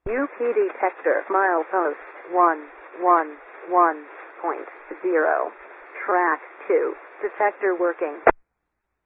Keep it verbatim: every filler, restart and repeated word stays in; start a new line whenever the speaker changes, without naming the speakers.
U P detector milepost one one one point zero. Track two. Detector working.